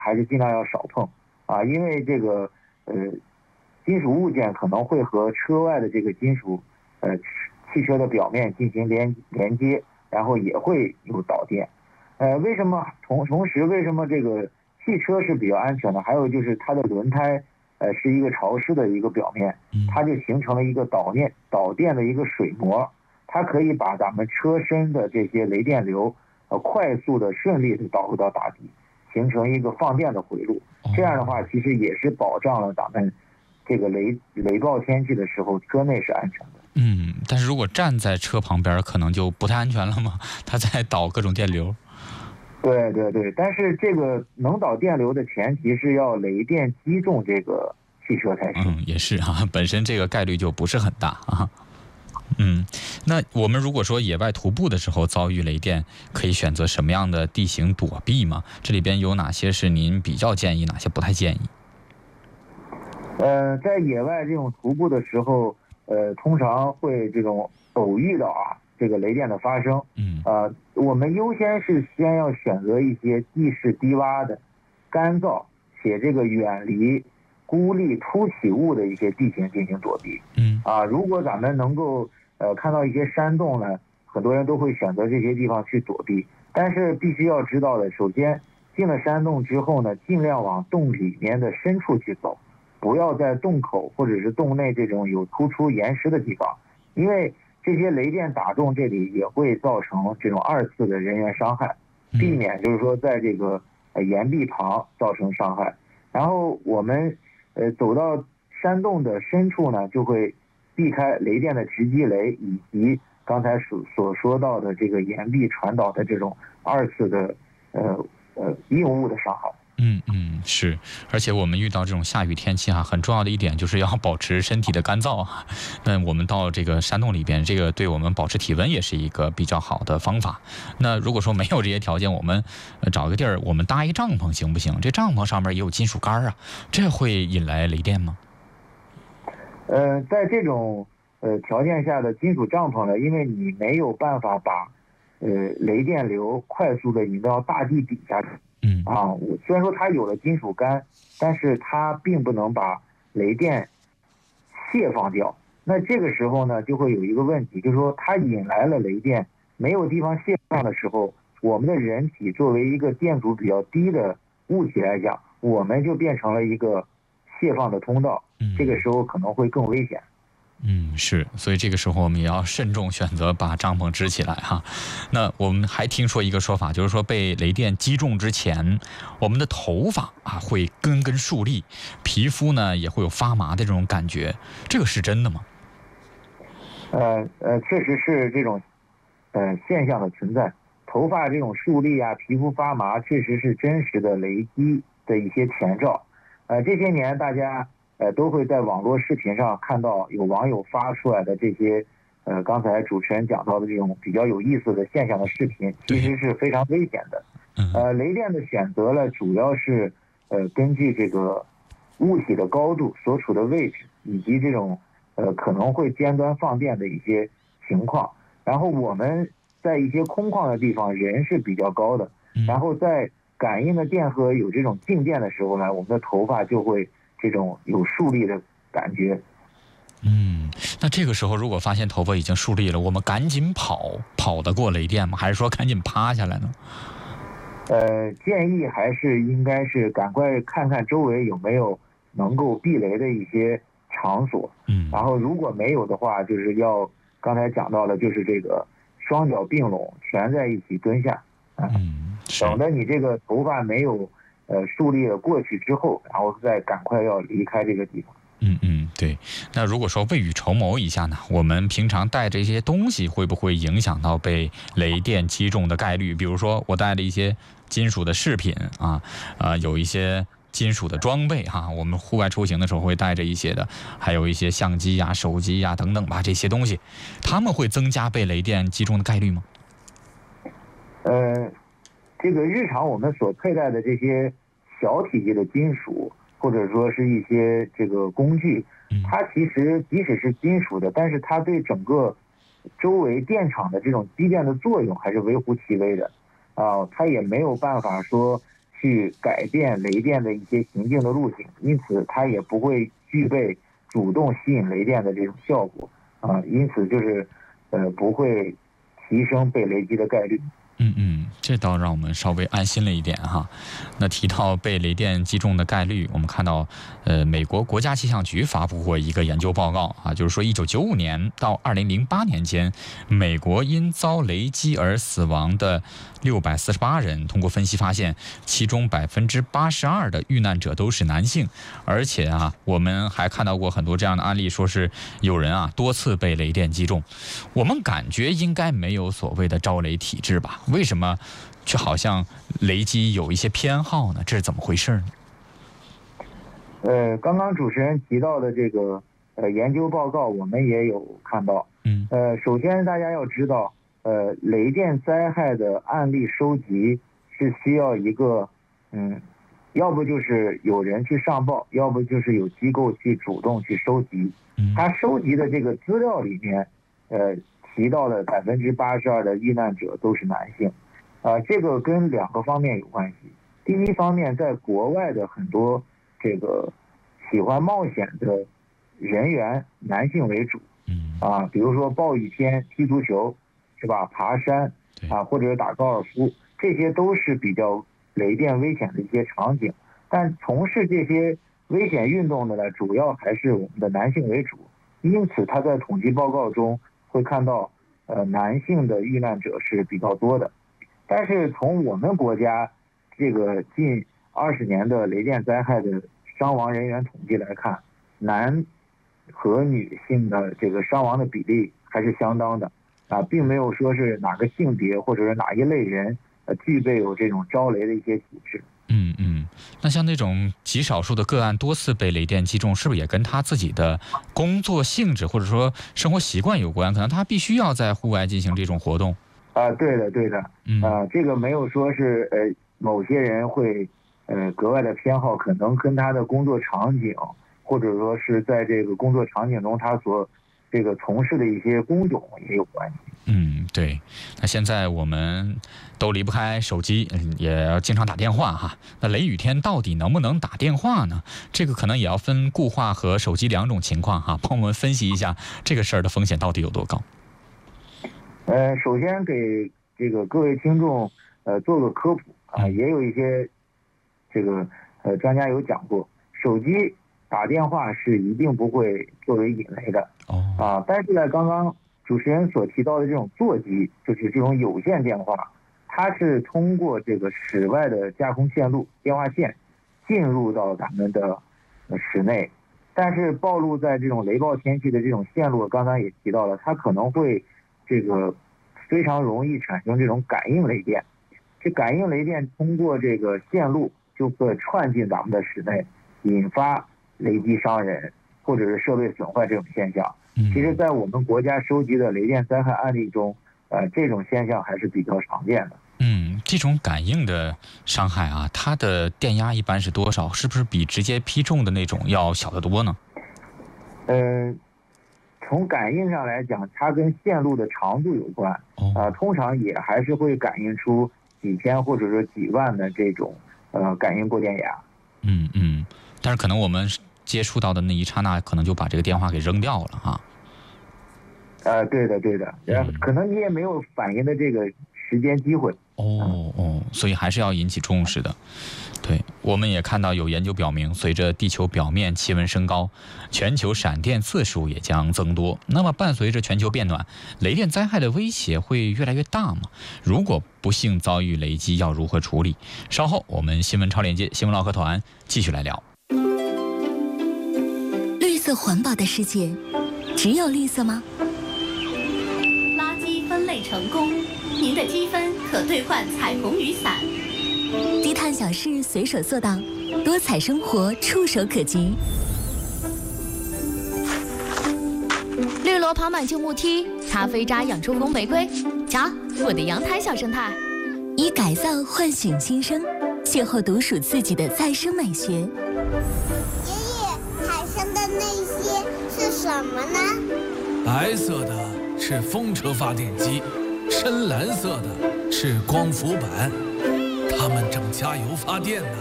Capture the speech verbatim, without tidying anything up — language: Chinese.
还是尽量要少碰啊，因为这个呃金属物件可能会和车外的这个金属呃汽车的表面进行连连接，然后也会有导电。呃，为什么同同时为什么这个汽车是比较安全的？还有就是它的轮胎呃是一个潮湿的一个表面，它就形成了一个导电导电的一个水膜，它可以把咱们车身的这些雷电流呃快速的顺利的导入到大地，形成一个放电的回路。这样的话，其实也是保障了咱们这个雷雷暴天气的时候车内是安全的。 嗯，但是如果站在车旁边，可能就不太安全了嘛，它在导各种电流。 对对对，但是这个能导电流的前提是要雷电击中这个汽车才行。 嗯，也是啊，本身这个概率就不是很大啊。嗯，那我们如果说野外徒步的时候遭遇雷电，可以选择什么样的地形躲避吗？这里边有哪些是您比较建议，哪些不太建议？ 呃，在野外这种徒步的时候，呃，通常会这种偶遇到啊这个雷电的发生。 嗯， 呃，我们优先是先要选择一些地势低洼的、干燥且这个远离孤立凸起物的一些地形进行躲避。 嗯， 啊，如果咱们能够呃看到一些山洞呢，很多人都会选择这些地方去躲避。但是必须要知道的，首先进了山洞之后呢，尽量往洞里面的深处去走。不要在洞口或者是洞内这种有突出岩石的地方，因为这些雷电打中这里也会造成这种二次的人员伤害，避免就是说在这个岩壁旁造成伤害。然后我们呃走到山洞的深处呢，就会避开雷电的直击雷以及刚才所所说到的这个岩壁传导的这种二次的呃呃硬物的伤害。 嗯嗯，是，而且我们遇到这种下雨天气啊，很重要的一点就是要保持身体的干燥啊。那我们到这个山洞里边，这个对我们保持体温也是一个比较好的方法。那如果说没有这些条件，我们找个地儿，我们搭一个帐篷行不行？这帐篷上面也有金属杆啊，这会引来雷电吗？ 呃，在这种呃条件下的金属帐篷呢，因为你没有办法把呃雷电流快速的引到大地底下去。 嗯啊，我虽然说它有了金属杆，但是它并不能把雷电泄放掉。那这个时候呢，就会有一个问题，就是说它引来了雷电，没有地方泄放的时候，我们的人体作为一个电阻比较低的物体来讲，我们就变成了一个泄放的通道，这个时候可能会更危险。 嗯，是，所以这个时候我们也要慎重选择把帐篷支起来哈。那我们还听说一个说法，就是说被雷电击中之前，我们的头发啊会根根竖立，皮肤呢也会有发麻的这种感觉，这个是真的吗？ 呃呃，确实是这种呃现象的存在，头发这种竖立啊，皮肤发麻，确实是真实的雷击的一些前兆。呃，这些年大家。呃，都会在网络视频上看到有网友发出来的这些，呃，刚才主持人讲到的这种比较有意思的现象的视频，其实是非常危险的。呃，雷电的选择呢，主要是呃根据这个物体的高度、所处的位置以及这种呃可能会尖端放电的一些情况。然后我们在一些空旷的地方，人是比较高的，然后在感应的电荷有这种静电的时候呢，我们的头发就会。这种有竖立的感觉。 嗯，那这个时候如果发现头发已经竖立了，我们赶紧跑，跑得过雷电吗？还是说赶紧趴下来呢？ 呃，建议还是应该是赶快看看周围有没有能够避雷的一些场所。 嗯， 然后如果没有的话，就是要刚才讲到了，就是这个双脚并拢，蜷在一起蹲下。啊、 嗯， 等着你这个头发没有。呃，竖立了过去之后，然后再赶快要离开这个地方。 嗯嗯，对。那如果说未雨绸缪一下呢，我们平常带这些东西会不会影响到被雷电击中的概率？比如说我带了一些金属的饰品啊，呃，有一些金属的装备哈、啊，我们户外出行的时候会带着一些的，还有一些相机呀、手机呀等等吧，这些东西，他们会增加被雷电击中的概率吗？ 呃，这个日常我们所佩戴的这些。小体积的金属，或者说是一些这个工具，它其实即使是金属的，但是它对整个周围电场的这种机电的作用还是微乎其微的啊，它也没有办法说去改变雷电的一些行进的路径，因此它也不会具备主动吸引雷电的这种效果啊，因此就是呃不会提升被雷击的概率。 嗯嗯，这倒让我们稍微安心了一点哈。那提到被雷电击中的概率，我们看到，呃，美国国家气象局发布过一个研究报告啊，就是说一九九五年到二零零八年间，美国因遭雷击而死亡的六百四十八人，通过分析发现，其中百分之八十二的遇难者都是男性，而且啊，我们还看到过很多这样的案例，说是有人啊多次被雷电击中。我们感觉应该没有所谓的招雷体质吧？为什么却好像雷击有一些偏好呢？这是怎么回事呢？ 呃，刚刚主持人提到的这个呃研究报告，我们也有看到。 嗯。 呃，首先大家要知道，呃，雷电灾害的案例收集是需要一个，嗯，要不就是有人去上报，要不就是有机构去主动去收集。 嗯。 他收集的这个资料里面，呃。提到了百分之八十二的遇难者都是男性，啊、呃，这个跟两个方面有关系。第一方面，在国外的很多这个喜欢冒险的人员，男性为主，啊，比如说暴雨天踢足球，是吧？爬山啊，或者打高尔夫，这些都是比较雷电危险的一些场景。但从事这些危险运动的呢，主要还是我们的男性为主，因此他在统计报告中会看到，呃，男性的遇难者是比较多的，但是从我们国家这个近二十年的雷电灾害的伤亡人员统计来看，男和女性的这个伤亡的比例还是相当的，啊，并没有说是哪个性别或者是哪一类人呃具备有这种招雷的一些体质。 嗯嗯，那像那种极少数的个案多次被雷电击中，是不是也跟他自己的工作性质或者说生活习惯有关？可能他必须要在户外进行这种活动。 啊、呃，对的对的， 嗯， 啊、呃，这个没有说是呃某些人会呃格外的偏好，可能跟他的工作场景，或者说是在这个工作场景中他所这个从事的一些工种也有关系。 嗯，对。那现在我们都离不开手机，也要经常打电话哈。那雷雨天到底能不能打电话呢？这个可能也要分固话和手机两种情况哈。帮我们分析一下这个事儿的风险到底有多高？ 呃，首先给这个各位听众呃做个科普啊，也有一些这个呃专家有讲过，手机打电话是一定不会作为引雷的。 哦。 啊，但是呢，刚刚主持人所提到的这种座机，就是这种有线电话，它是通过这个室外的架空线路电话线进入到咱们的室内，但是暴露在这种雷暴天气的这种线路，刚刚也提到了，它可能会这个非常容易产生这种感应雷电，这感应雷电通过这个线路就会窜进咱们的室内，引发雷击伤人或者是设备损坏这种现象。其实在我们国家收集的雷电灾害案例中，呃，这种现象还是比较常见的。 嗯，这种感应的伤害啊，它的电压一般是多少？是不是比直接劈中的那种要小得多呢？ 呃，从感应上来讲，它跟线路的长度有关。 哦。 呃，通常也还是会感应出几千或者说几万的这种呃感应过电压。 嗯嗯，但是可能我们接触到的那一刹那，可能就把这个电话给扔掉了哈。 呃，对的对的，嗯，可能你也没有反应的这个时间机会。 哦哦，所以还是要引起重视的。对，我们也看到有研究表明，随着地球表面气温升高，全球闪电次数也将增多。那么伴随着全球变暖，雷电灾害的威胁会越来越大吗？如果不幸遭遇雷击，要如何处理？稍后我们新闻超链接新闻唠嗑团继续来聊。 绿色环保的世界，只有绿色吗？ 垃圾分类成功，您的积分可兑换彩虹雨伞。 低碳小事随手做到，多彩生活触手可及。 绿萝爬满旧木梯，咖啡渣养出红玫瑰。瞧，我的阳台小生态。 以改造唤醒新生，邂逅独属自己的再生美学。爷爷，海上的那些是什么呢？ 白色的是风车发电机，深蓝色的是光伏板，它们正加油发电呢。